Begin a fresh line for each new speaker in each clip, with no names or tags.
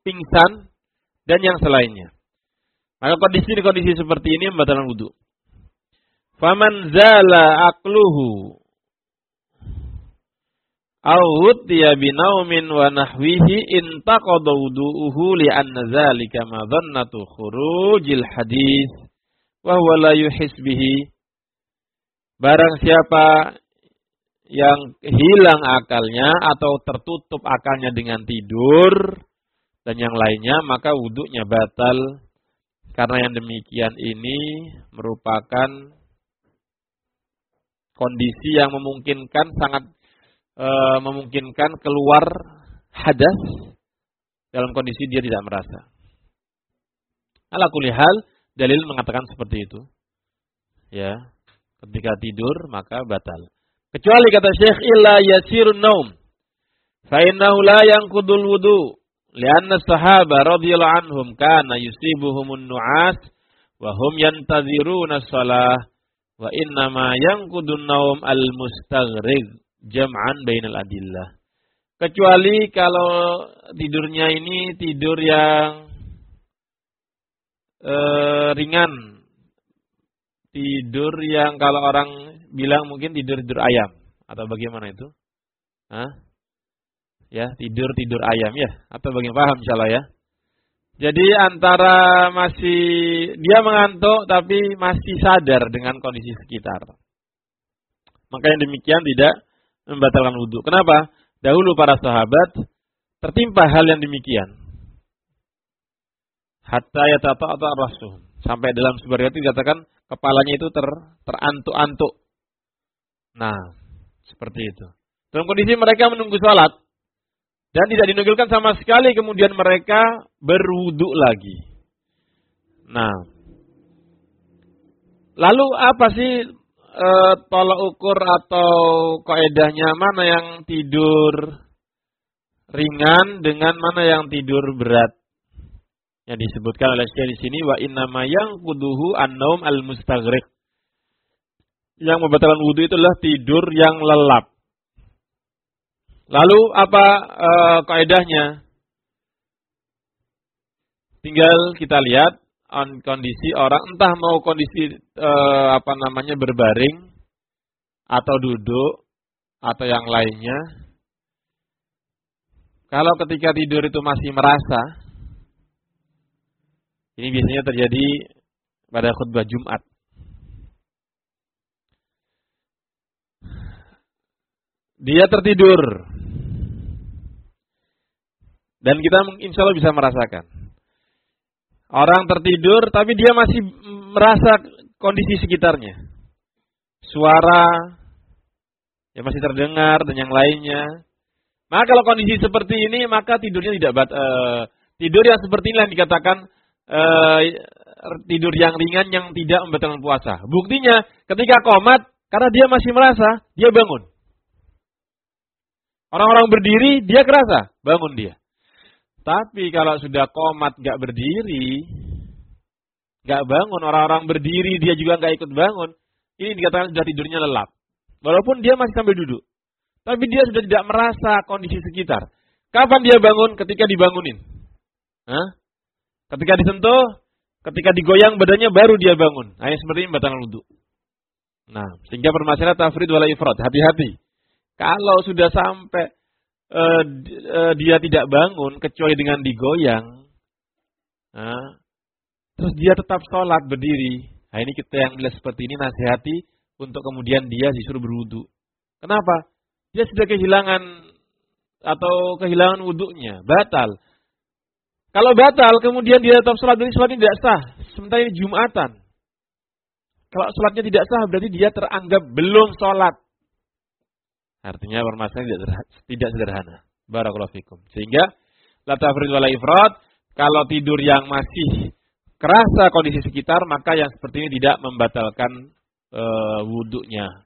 pingsan, dan yang selainnya. Maka kondisi seperti ini membatalkan wudu. Faman zala aqluhu aw utiya binaumin wa nahwihi intaqada wudu'uhu li'anna dzalika madhannatu khurujil hadis wa huwa la yuhis bihi. Barang siapa yang hilang akalnya atau tertutup akalnya dengan tidur dan yang lainnya, maka wudunya batal. Karena yang demikian ini merupakan kondisi yang sangat memungkinkan keluar hadas dalam kondisi dia tidak merasa. Ala kulli hal, dalil mengatakan seperti itu. Ya, ketika tidur maka batal. Kecuali kata Syekh illa yasirun naum fa innahu la yanqudul wudu lianna sahaba radhiyallahu anhum kana yusibuhumun nu'as wa hum yantaziruna shalah wa inna ma yanqudun naum al mustaghrig jam'an bainal adillah. Kecuali kalau tidurnya ini tidur yang ringan. Tidur yang kalau orang bilang mungkin tidur ayam atau bagaimana itu? Hah? Ya, tidur ayam ya, atau bagaimana, paham insyaallah ya. Jadi antara masih dia mengantuk tapi masih sadar dengan kondisi sekitar. Maka yang demikian tidak membatalkan wudu. Kenapa? Dahulu para sahabat tertimpa hal yang demikian. Hatta yatata'ata rasuhum. Sampai dalam sebuah riwayat dikatakan kepalanya itu terantuk-antuk. Nah, seperti itu. Dalam kondisi mereka menunggu salat dan tidak dinukilkan sama sekali, kemudian mereka berwudu lagi. Nah, lalu apa sih tolak ukur atau kaedahnya, mana yang tidur ringan dengan mana yang tidur berat? Yang disebutkan oleh Syekh di sini wa innama yanquduhu an-naum al-mustaghriq. Yang membatalkan wudu itu adalah tidur yang lelap. Lalu apa kaedahnya? Tinggal kita lihat kondisi orang, entah mau kondisi berbaring atau duduk atau yang lainnya. Kalau ketika tidur itu masih merasa, ini biasanya terjadi pada khutbah Jumat. Dia tertidur dan kita insya Allah bisa merasakan. Orang tertidur tapi dia masih merasa kondisi sekitarnya. Suara yang masih terdengar dan yang lainnya. Maka kalau kondisi seperti ini, maka tidurnya tidak tidur yang seperti ini yang dikatakan tidur yang ringan yang tidak membatalkan puasa. Buktinya ketika qomat, karena dia masih merasa, dia bangun. Orang-orang berdiri, dia kerasa, bangun dia. Tapi kalau sudah qomat gak berdiri, gak bangun, orang-orang berdiri dia juga gak ikut bangun, ini dikatakan sudah tidurnya lelap. Walaupun dia masih sambil duduk, tapi dia sudah tidak merasa kondisi sekitar. Kapan dia bangun? Ketika dibangunin. Ketika disentuh, ketika digoyang badannya baru dia bangun. Nah, seperti ini batalkan wudu. Nah, sehingga permasalahan tafrid wala ifrad, hati-hati. Kalau sudah sampai dia tidak bangun kecuali dengan digoyang, terus dia tetap sholat berdiri. Nah, ini kita yang melihat seperti ini nasihati untuk kemudian dia disuruh berwudu. Kenapa? Dia sudah kehilangan wudunya, batal. Kalau batal kemudian dia tetap sholat, berarti sholatnya tidak sah. Sementara ini Jumatan. Kalau sholatnya tidak sah berarti dia teranggap belum sholat. Artinya permasalahan tidak sederhana. Barakallahu fikum. Sehingga la tafrid wala ifrad, kalau tidur yang masih kerasa kondisi sekitar, maka yang seperti ini tidak membatalkan wudunya.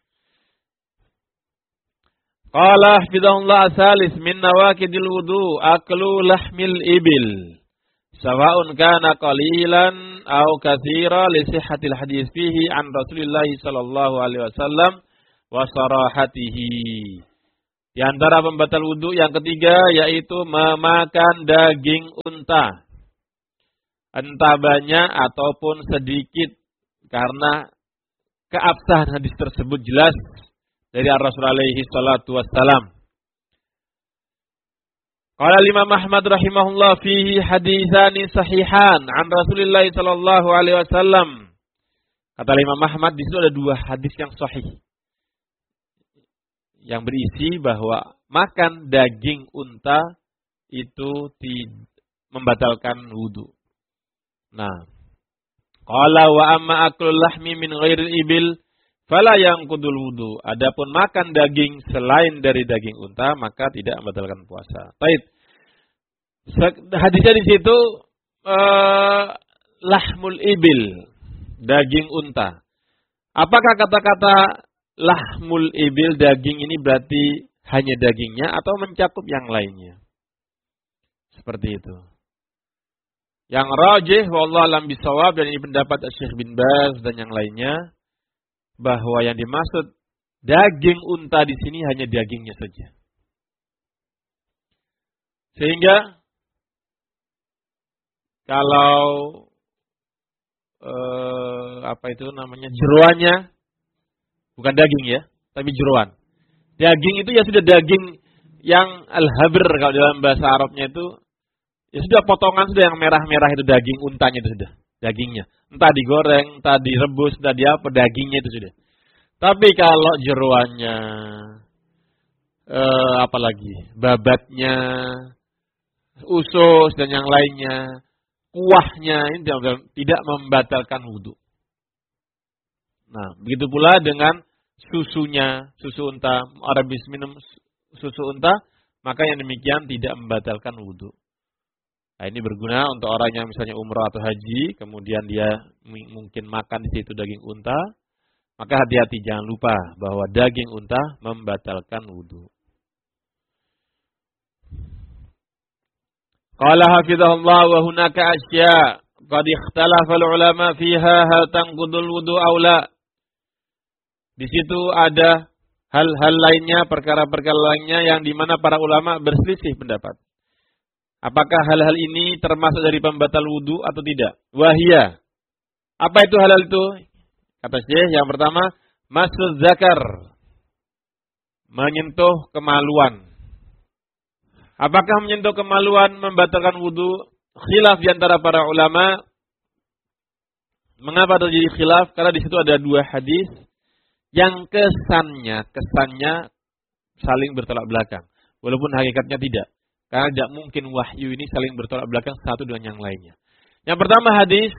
Qala hafizahullah asalis min nawaqidil wudu aklu lahmil ibil. Sawa'un kana qalilan aw katsira li sihhatil hadis fihi an Rasulillah sallallahu alaihi wasallam wa sarahatihi. Di antara pembatal wudu yang ketiga yaitu memakan daging unta. Entah banyak ataupun sedikit, karena keabsahan hadis tersebut jelas dari Rasul alaihi salatu wassalam. Qala Imam Ahmad rahimahullah fihi haditsani sahihan an Rasulillah sallallahu alaihi wasallam. Kata Imam Ahmad, di situ ada dua hadis yang sahih yang berisi bahwa makan daging unta itu membatalkan wudu. Nah, qala wa amma aklul lahmi min ghairil ibil fala yanqudul wudu. Adapun makan daging selain dari daging unta maka tidak membatalkan puasa. Baik. Hadisnya di situ lahmul ibil, daging unta. Apakah kata-kata lahmul ibil, daging ini berarti hanya dagingnya atau mencakup yang lainnya? Seperti itu. Yang rajih wallahu alam bisawab, dan ini pendapat Syekh bin Baz dan yang lainnya, bahwa yang dimaksud daging unta di sini hanya dagingnya saja. Sehingga kalau jeroannya bukan daging ya, tapi jeroan. Daging itu ya sudah daging yang al-habr, kalau dalam bahasa Arabnya itu ya sudah potongan sudah yang merah-merah, itu daging untanya itu sudah dagingnya. Entah digoreng, entah direbus, entah apa, dagingnya itu sudah. Tapi kalau jeroannya apalagi babatnya, usus dan yang lainnya, kuahnya, ini tidak membatalkan wudu. Nah, begitu pula dengan susunya, susu unta. Orang habis minum susu unta, maka yang demikian tidak membatalkan wudu. Nah, ini berguna untuk orang yang misalnya umrah atau haji, kemudian dia mungkin makan di situ daging unta, maka hati-hati, jangan lupa bahwa daging unta membatalkan wudu. Qala hafizahullah wa hunaka asya qad ikhtalafa al-ulama fiha hal tanqudul wudu aw la. Di situ ada hal-hal lainnya, perkara-perkara lainnya yang di mana para ulama berselisih pendapat. Apakah hal-hal ini termasuk dari pembatal wudu atau tidak? Wahia. Apa itu hal-hal itu? Kata Syekh, yang pertama, masud zakar. Menyentuh kemaluan. Apakah menyentuh kemaluan membatalkan wudu? Khilaf di antara para ulama. Mengapa terjadi khilaf? Karena di situ ada dua hadis yang kesannya saling bertolak belakang, walaupun hakikatnya tidak. Karena tidak mungkin wahyu ini saling bertolak belakang satu dengan yang lainnya. Yang pertama hadis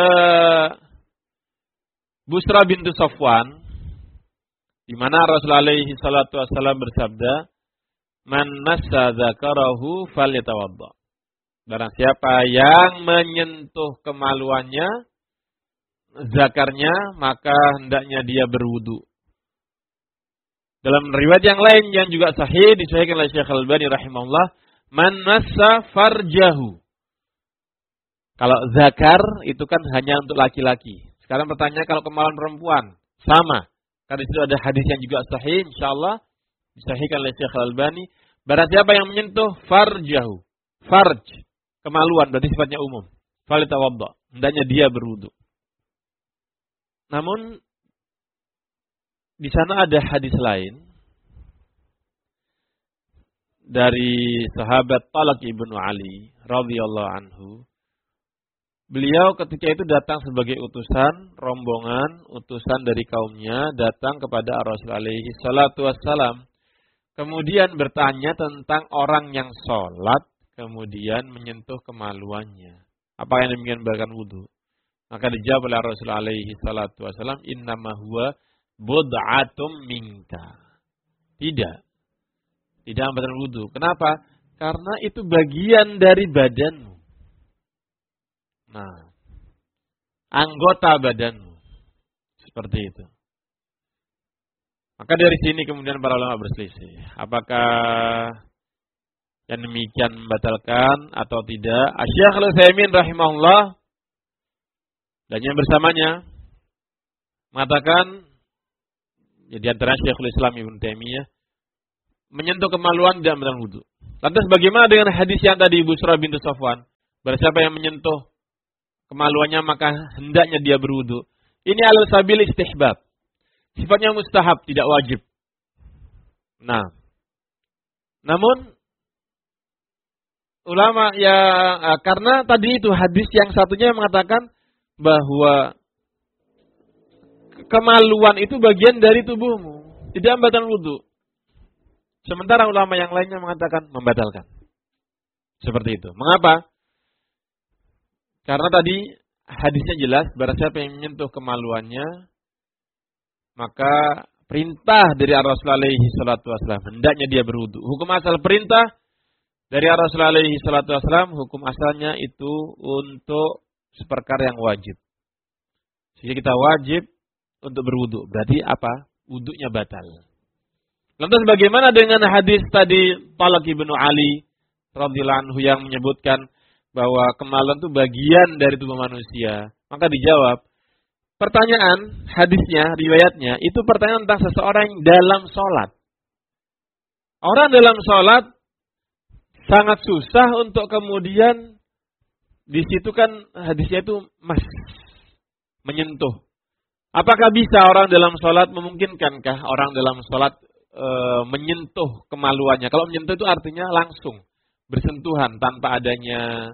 Busra bintu Safwan, di mana Rasulullah alaihi salatu wasallam bersabda, "Man massa dzakarahu falyatawadda." Barang siapa yang menyentuh kemaluannya, zakarnya, maka hendaknya dia berwudu. Dalam riwayat yang lain yang juga sahih disahihkan oleh Syekh Al-Albani rahimahullah, man massa farjahu. Kalau zakar itu kan hanya untuk laki-laki. Sekarang pertanyaan kalau kemaluan perempuan, sama. Karena itu ada hadis yang juga sahih, insyaallah disahihkan oleh Syekh Al-Albani. Barang siapa yang menyentuh farjahu, farj, kemaluan berarti sifatnya umum. Falyatawadda, hendaknya dia berwudu. Namun di sana ada hadis lain dari sahabat Talaq ibnu Ali radhiyallahu anhu. Beliau ketika itu datang sebagai utusan rombongan, utusan dari kaumnya, datang kepada Rasul alaihi salatu wassalam. Kemudian bertanya tentang orang yang sholat, kemudian menyentuh kemaluannya. Apa yang demikian membatalkan wudu? Maka dijawab oleh Rasulullah alaihi salatu wasallam, innama huwa bud'atum minka. Tidak membatalkan wudu. Kenapa? Karena itu bagian dari badanmu. Nah, anggota badanmu. Seperti itu. Maka dari sini kemudian para ulama berselisih. Apakah yang demikian membatalkan atau tidak? Asy-Syaikh Al-Utsaimin rahimahullah dan yang bersamanya mengatakan, ya di antara Syekhul Islam Ibnu Taimiyah, menyentuh kemaluan tidak membatalkan wudu. Lantas bagaimana dengan hadis yang tadi Busra bintu Safwan? Barang siapa yang menyentuh kemaluannya maka hendaknya dia berwudu. Ini alal sabil istihbab. Sifatnya mustahab, tidak wajib. Nah, namun ulama ya karena tadi itu hadis yang satunya mengatakan bahwa kemaluan itu bagian dari tubuhmu, tidak membatalkan wudu. Sementara ulama yang lainnya mengatakan membatalkan. Seperti itu. Mengapa? Karena tadi hadisnya jelas, barang siapa yang menyentuh kemaluannya, maka perintah dari Rasulullah alaihi salatu wasallam, hendaknya dia berwudu. Hukum asal perintah dari Rasulullah alaihi salatu wasallam, hukum asalnya itu untuk seperkara yang wajib. Sehingga kita wajib untuk berwudu. Berarti apa? Wudunya batal. Lantas bagaimana dengan hadis tadi Talaq ibnu Ali radhiyallahu anhu yang menyebutkan bahwa kemaluan itu bagian dari tubuh manusia? Maka dijawab, pertanyaan hadisnya, riwayatnya, itu pertanyaan tentang seseorang yang dalam sholat. Orang dalam sholat sangat susah untuk kemudian di situ kan hadisnya itu menyentuh. Apakah bisa orang dalam sholat, memungkinkankah orang dalam sholat menyentuh kemaluannya? Kalau menyentuh itu artinya langsung bersentuhan tanpa adanya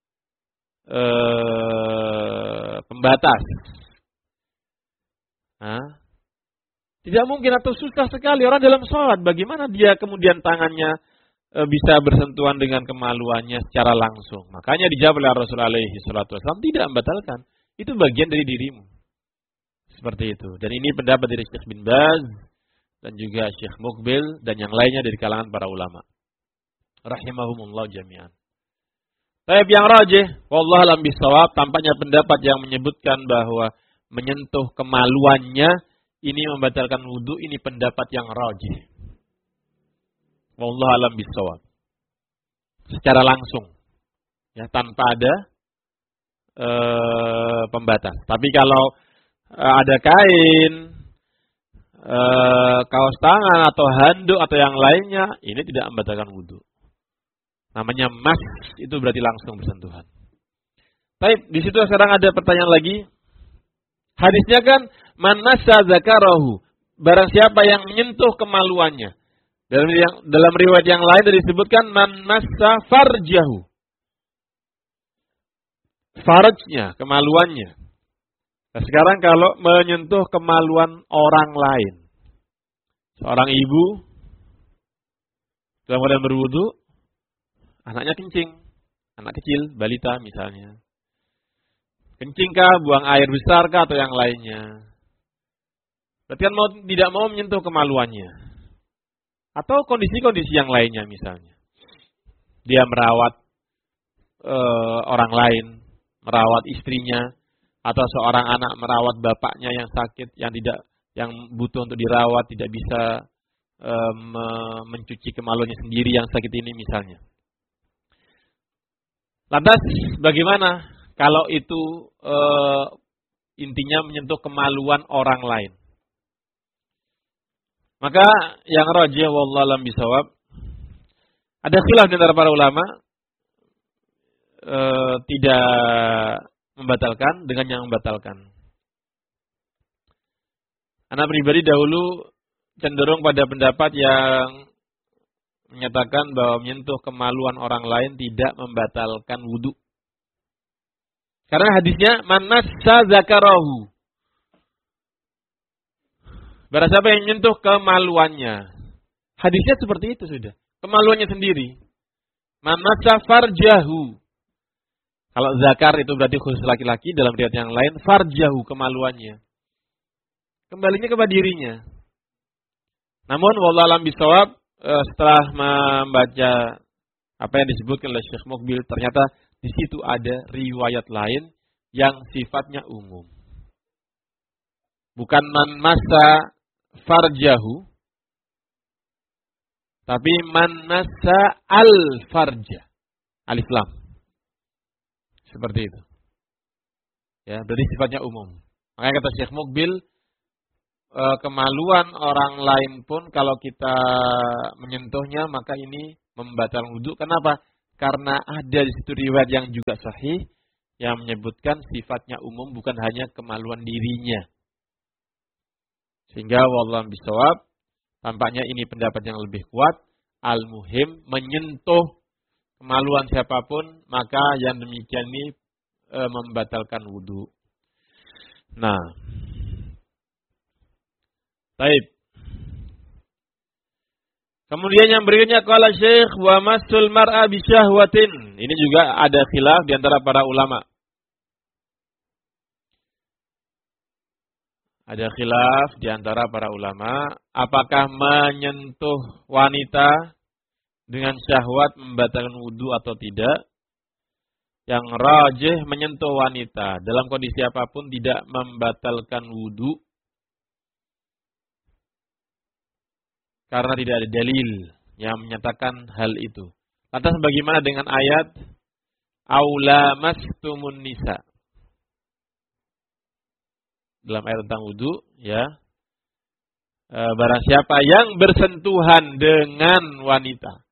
pembatas. Tidak mungkin atau susah sekali orang dalam sholat. Bagaimana dia kemudian tangannya bisa bersentuhan dengan kemaluannya secara langsung? Makanya dijawab oleh Rasulullah alaihi salatu wasallam, tidak membatalkan. Itu bagian dari dirimu. Seperti itu. Dan ini pendapat dari Syekh bin Baz dan juga Syekh Muqbil dan yang lainnya dari kalangan para ulama. Rahimahumullah jami'an. Tapi yang rajih, wallahu a'lam bishawab, tampaknya pendapat yang menyebutkan bahwa menyentuh kemaluannya ini membatalkan wudu, ini pendapat yang rajih. Wallahu a'lam bishawab. Secara langsung, ya, tanpa ada pembatas. Tapi kalau ada kain, kaos tangan atau handuk atau yang lainnya, ini tidak membatalkan wudu. Namanya mas, itu berarti langsung bersentuhan. Tapi di situ sekarang ada pertanyaan lagi. Hadisnya kan man massa zakarahu, barang siapa yang menyentuh kemaluannya. Dalam riwayat yang lain disebutkan man massa farjahu. Farjnya, kemaluannya. Nah, sekarang kalau menyentuh kemaluan orang lain. Seorang ibu dalam keadaan berwudu, anaknya kencing, anak kecil, balita misalnya. Kencingkah, buang air besarkah atau yang lainnya. Berarti kan tidak mau menyentuh kemaluannya. Atau kondisi-kondisi yang lainnya misalnya. Dia merawat orang lain, merawat istrinya, atau seorang anak merawat bapaknya yang sakit, yang butuh untuk dirawat, tidak bisa mencuci kemaluannya sendiri yang sakit ini misalnya. Lantas bagaimana kalau itu intinya menyentuh kemaluan orang lain? Maka yang rajih wallahu a'lam bishawab, ada khilaf di antara para ulama, tidak membatalkan dengan yang membatalkan. Anak pribadi dahulu cenderung pada pendapat yang menyatakan bahwa menyentuh kemaluan orang lain tidak membatalkan wudu. Karena hadisnya man massa zakarahu. Barang siapa yang menyentuh kemaluannya. Hadisnya seperti itu sudah. Kemaluannya sendiri. Man massa farjahu. Kalau zakar itu berarti khusus laki-laki, dalam riwayat yang lain farjahu, kemaluannya. Kembalinya kepada dirinya. Namun wallahu a'lam bishawab, setelah membaca apa yang disebutkan oleh Syekh Muqbil, ternyata di situ ada riwayat lain yang sifatnya umum. Bukan man massa farjahu, tapi man massa al farja. Alif lam. Seperti itu. Ya, berarti sifatnya umum. Makanya kata Syekh Muqbil, kemaluan orang lain pun kalau kita menyentuhnya maka ini membatalkan wudu. Kenapa? Karena ada di situ riwayat yang juga sahih yang menyebutkan sifatnya umum, bukan hanya kemaluan dirinya. Sehingga wallahu bisawab, tampaknya ini pendapat yang lebih kuat. Al-muhim, menyentuh kemaluan siapapun, maka yang demikian ini membatalkan wudu. Nah, baik. Kemudian yang berikutnya qala Syekh wa masul mar'a bi syahwatin. Ini juga ada khilaf di antara para ulama. Ada khilaf di antara para ulama, apakah menyentuh wanita dengan syahwat membatalkan wudu atau tidak? Yang rajih menyentuh wanita dalam kondisi apapun tidak membatalkan wudu. Karena tidak ada dalil yang menyatakan hal itu. Lantas bagaimana dengan ayat aula mastumun nisa? Dalam ayat tentang wudu, ya. Barang siapa yang bersentuhan dengan wanita,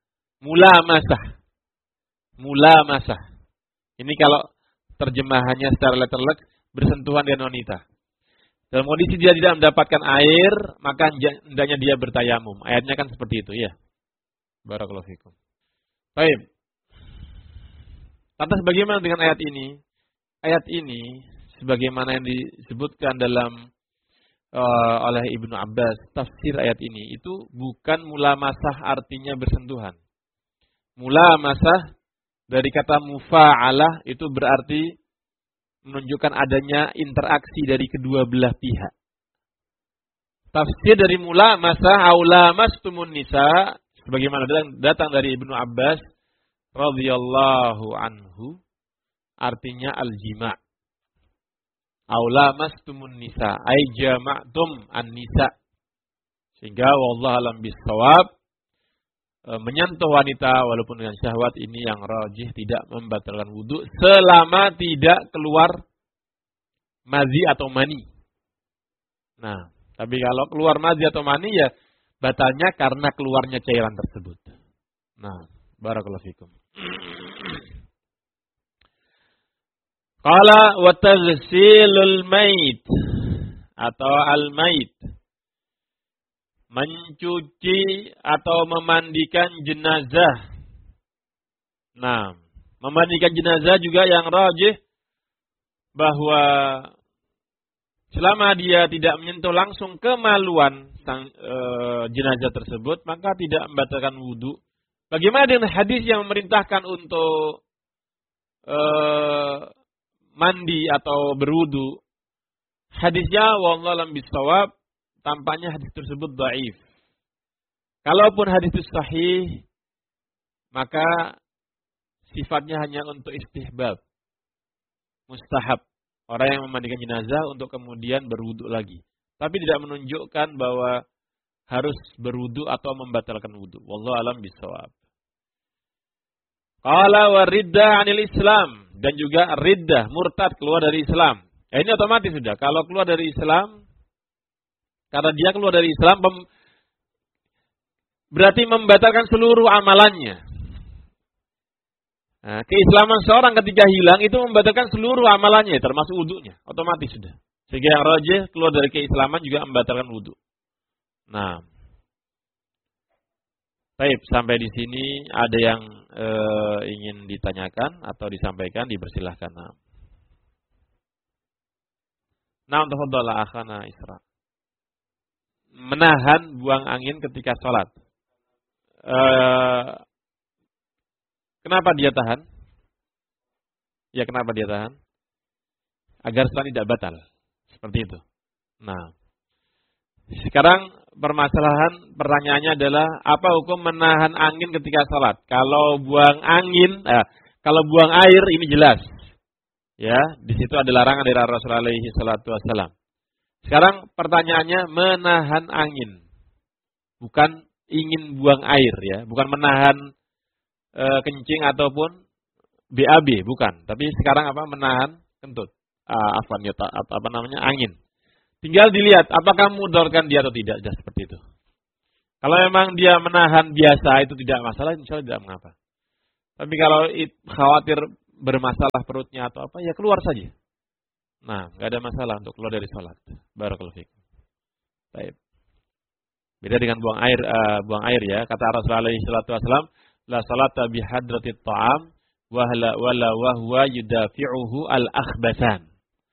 mulamasah. Ini kalau terjemahannya secara letterlek, bersentuhan dengan wanita. Dalam kondisi dia tidak mendapatkan air, maka hendaknya dia bertayamum. Ayatnya kan seperti itu, ya. Barakallahu fikum. Baik. Lantas bagaimana dengan ayat ini? Ayat ini, sebagaimana yang disebutkan dalam oleh Ibnu Abbas, tafsir ayat ini, itu bukan mulamasah artinya bersentuhan. Mulamasah dari kata mufa'alah itu berarti menunjukkan adanya interaksi dari kedua belah pihak. Tafsir dari mula masa aula mastumun nisa sebagaimana datang dari Ibnu Abbas radhiyallahu anhu artinya al-jima'. Aula mastumun nisa ay jama'tum an-nisa. Sehingga wallahu alam bisawab, menyentuh wanita walaupun dengan syahwat ini yang rajih tidak membatalkan wudu selama tidak keluar mazi atau mani. Nah, tapi kalau keluar mazi atau mani ya batalnya karena keluarnya cairan tersebut. Nah, barakallahu fikum. Qala wa taghsilul mait atau al-mait, mencuci atau memandikan jenazah. Nah, memandikan jenazah juga yang rajih bahwa selama dia tidak menyentuh langsung kemaluan jenazah tersebut, maka tidak membatalkan wudu. Bagaimana dengan hadis yang memerintahkan untuk mandi atau berwudu? Hadisnya wallahu a'lam bishawab, tampaknya hadis tersebut dhaif. Kalaupun hadis itu sahih, maka sifatnya hanya untuk istihbab, mustahab. Orang yang memandikan jenazah untuk kemudian berwudu lagi. Tapi tidak menunjukkan bahwa harus berwudu atau membatalkan wudu. Wallahu a'lam bishawab. Qala wa ridda 'anil Islam, dan juga riddah, murtad, keluar dari Islam. Ya, ini otomatis sudah. Kalau keluar dari Islam, karena dia keluar dari Islam, berarti membatalkan seluruh amalannya. Nah, keislaman seorang ketika hilang itu membatalkan seluruh amalannya, termasuk wudunya, otomatis sudah. Sehingga yang rajih keluar dari keislaman juga membatalkan wudu. Nah, baik, sampai di sini ada yang ingin ditanyakan atau disampaikan, dipersilahkan. Nah, tafadhal akhana Isra. Menahan buang angin ketika sholat. Kenapa dia tahan? Ya, kenapa dia tahan? Agar sholat tidak batal. Seperti itu. Nah, sekarang pertanyaannya adalah apa hukum menahan angin ketika sholat? Kalau buang angin, kalau buang air ini jelas. Ya, di situ ada larangan dari Rasulullah alaihi salatu wasallam. Sekarang pertanyaannya menahan angin. Bukan ingin buang air ya, bukan menahan kencing ataupun BAB, bukan. Tapi sekarang apa? Menahan kentut. Angin. Tinggal dilihat apakah mudaratkan dia atau tidak, just seperti itu. Kalau memang dia menahan biasa itu tidak masalah, insya Allah tidak mengapa. Tapi kalau khawatir bermasalah perutnya atau apa, ya keluar saja. Nah, nggak ada masalah untuk keluar dari sholat. Barakallahu fiikum. Baik. Beda dengan buang air ya. Kata Rasulullah SAW, la salata bihadratit ta'am wala wahwa yudafi'uhu al-akhbasan.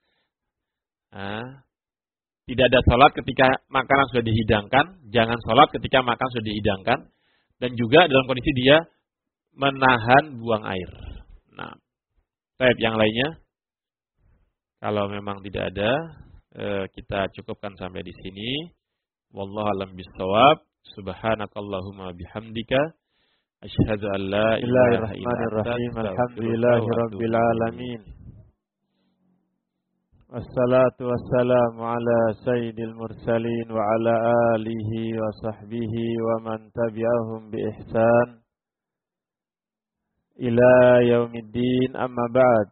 Tidak ada salat ketika makanan sudah dihidangkan, jangan salat ketika makanan sudah dihidangkan, dan juga dalam kondisi dia menahan buang air. Nah, baik, yang lainnya kalau memang tidak ada, kita cukupkan sampai di sini. Wallahu a'lam bishawab. Subhanakallahumma bihamdika asyhadu an la ilaha illa anta
Alhamdulillahirabbil alamin. Wassalatu wassalamu ala sayyidil mursalin wa ala alihi wa sahbihi wa man tabi'ahum bi ihsan ila yaumiddin, amma ba'd.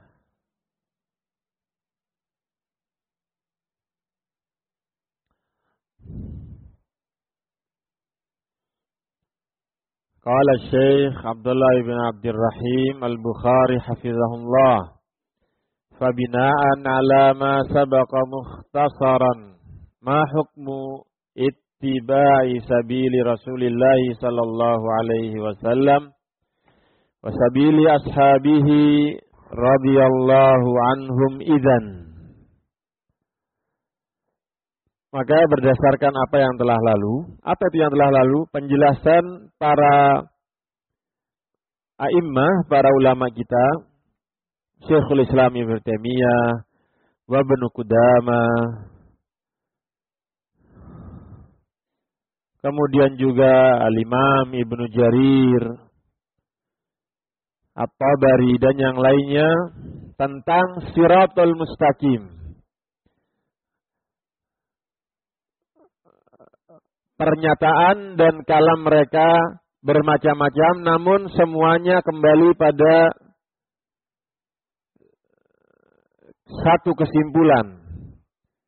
Qala Syekh Abdullah ibn Abdurrahim Al-Bukhari hafizahullah, fabina'an ala ma sabaqa mukhtasaran ma hukmu ittiba'i sabili Rasulillah sallallahu alaihi wasallam wa sabili ashabihi radhiyallahu anhum idzan. Maka berdasarkan apa yang telah lalu, apa itu yang telah lalu? Penjelasan para a'immah, para ulama kita, Syekhul Islam Ibnu Taimiyah, wa Ibnu Qudamah, kemudian juga Al-Imam Ibnu Jarir, At-Tabari, dan yang lainnya tentang Shirathul Mustaqim. Pernyataan dan kalam mereka bermacam-macam, namun semuanya kembali pada satu kesimpulan,